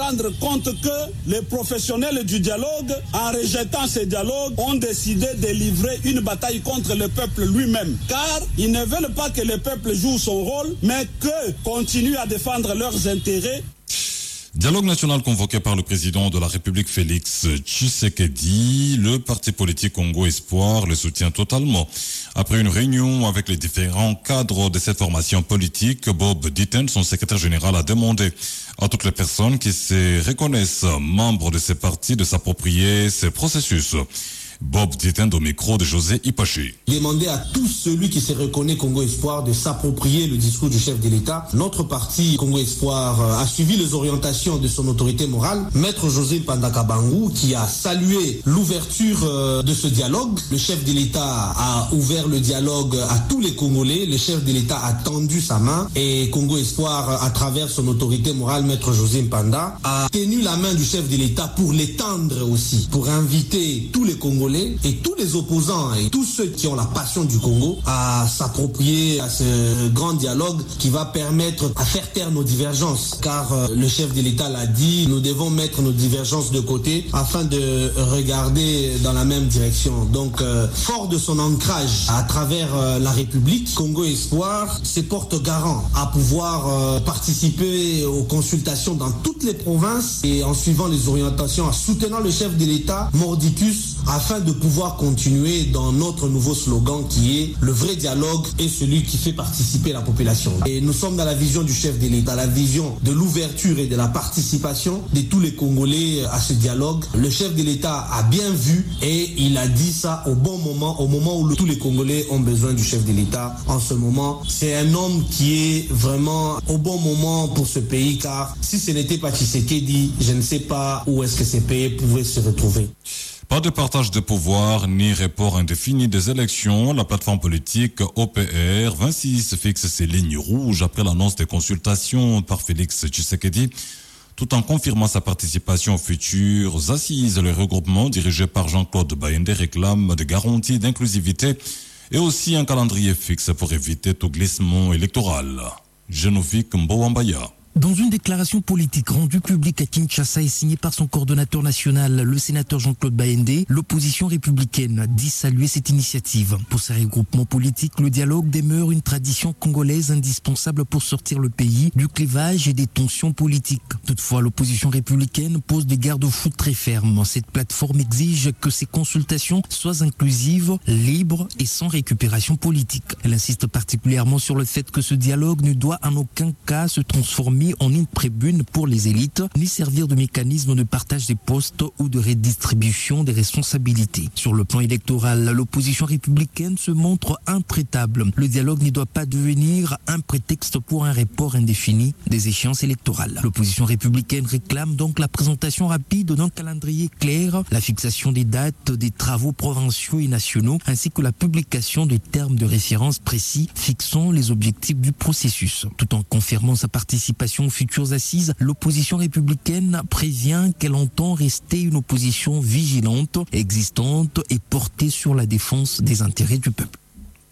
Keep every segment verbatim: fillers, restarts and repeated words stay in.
rendre compte que les professionnels du dialogue, en rejetant ce dialogue, ont décidé de livrer une bataille contre le peuple lui-même. Car ils ne veulent pas que le peuple joue son rôle, mais que continue à défendre leurs intérêts. Dialogue national convoqué par le président de la République Félix Tshisekedi, le parti politique Congo Espoir le soutient totalement. Après une réunion avec les différents cadres de cette formation politique, Bob Ditten, son secrétaire général, a demandé à toutes les personnes qui se reconnaissent membres de ces partis de s'approprier ces processus. Bob Ditten au micro de José Ipaché. Demander à tout celui qui se reconnaît Congo Espoir de s'approprier le discours du chef de l'État. Notre parti Congo Espoir a suivi les orientations de son autorité morale, Maître José Pandakabangu, qui a salué l'ouverture de ce dialogue. Le chef de l'État a ouvert le dialogue à tous les Congolais. Le chef de l'État a tendu sa main et Congo Espoir, à travers son autorité morale, Maître José Mpanda, a tenu la main du chef de l'État pour l'étendre aussi, pour inviter tous les Congolais et tous les opposants et tous ceux qui ont la passion du Congo à s'approprier à ce grand dialogue qui va permettre à faire taire nos divergences. Car euh, le chef de l'État l'a dit, nous devons mettre nos divergences de côté afin de regarder dans la même direction. Donc, euh, fort de son ancrage à travers euh, la République, Congo Espoir se porte garant à pouvoir euh, participer aux consultations dans toutes les provinces et en suivant les orientations, en soutenant le chef de l'État, Mordicus, afin de pouvoir continuer dans notre nouveau slogan qui est le vrai dialogue et celui qui fait participer la population. Et nous sommes dans la vision du chef de l'État, la vision de l'ouverture et de la participation de tous les Congolais à ce dialogue. Le chef de l'État a bien vu et il a dit ça au bon moment, au moment où le, tous les Congolais ont besoin du chef de l'État. En ce moment, c'est un homme qui est vraiment au bon moment pour ce pays, car si ce n'était pas Tshisekedi, je ne sais pas où est-ce que ce pays pouvait se retrouver. Pas de partage de pouvoir ni report indéfini des élections. La plateforme politique O P R vingt-six fixe ses lignes rouges après l'annonce des consultations par Félix Tshisekedi, tout en confirmant sa participation aux futures assises. Le regroupement dirigé par Jean-Claude Bayende réclame des garanties d'inclusivité et aussi un calendrier fixe pour éviter tout glissement électoral. Genovic Mbowambaya. Dans une déclaration politique rendue publique à Kinshasa et signée par son coordonnateur national, le sénateur Jean-Claude Bayende, l'opposition républicaine dit saluer cette initiative. Pour ces regroupements politiques, le dialogue demeure une tradition congolaise indispensable pour sortir le pays du clivage et des tensions politiques. Toutefois, l'opposition républicaine pose des garde-fous très fermes. Cette plateforme exige que ces consultations soient inclusives, libres et sans récupération politique. Elle insiste particulièrement sur le fait que ce dialogue ne doit en aucun cas se transformer en une tribune pour les élites, ni servir de mécanisme de partage des postes ou de redistribution des responsabilités. Sur le plan électoral, l'opposition républicaine se montre intraitable. Le dialogue ne doit pas devenir un prétexte pour un report indéfini des échéances électorales. L'opposition républicaine réclame donc la présentation rapide d'un calendrier clair, la fixation des dates des travaux provinciaux et nationaux, ainsi que la publication des termes de référence précis fixant les objectifs du processus. Tout en confirmant sa participation aux futures assises, l'opposition républicaine prévient qu'elle entend rester une opposition vigilante, existante et portée sur la défense des intérêts du peuple.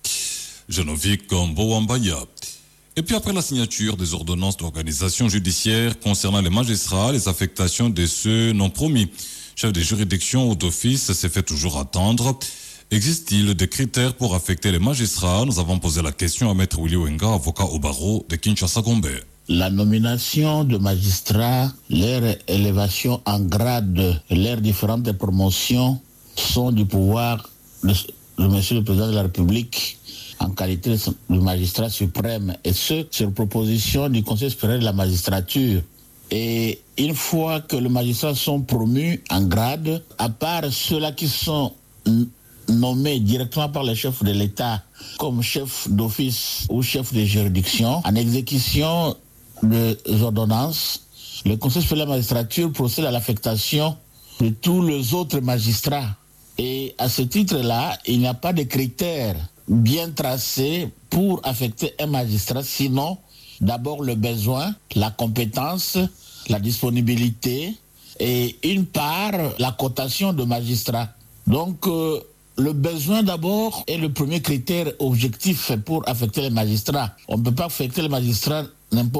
Genovic Mbowambaya. Et puis après la signature des ordonnances d'organisation judiciaire concernant les magistrats, les affectations de ceux non promis, chef des juridictions ou d'office s'est fait toujours attendre. Existe-t-il des critères pour affecter les magistrats? Nous avons posé la question à Maître Willy Wenga, avocat au barreau de Kinshasa-Gombe. La nomination de magistrats, leur élévation en grade, leurs différentes promotions sont du pouvoir de, de Monsieur le Président de la République en qualité de magistrat suprême, et ce, sur proposition du Conseil supérieur de la magistrature. Et une fois que les magistrats sont promus en grade, à part ceux-là qui sont nommés directement par le chef de l'État comme chef d'office ou chef de juridiction, en exécution des ordonnances, le Conseil supérieur de la magistrature procède à l'affectation de tous les autres magistrats. Et à ce titre-là, il n'y a pas de critères bien tracés pour affecter un magistrat, sinon d'abord le besoin, la compétence, la disponibilité et une part, la cotation de magistrats. Donc, euh, le besoin d'abord est le premier critère objectif pour affecter les magistrats. On ne peut pas affecter les magistrats n'importe